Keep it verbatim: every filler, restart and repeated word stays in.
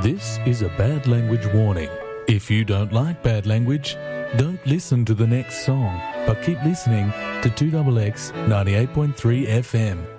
This is a bad language warning. If you don't like bad language, don't listen to the next song, but keep listening to two X X ninety-eight point three F M.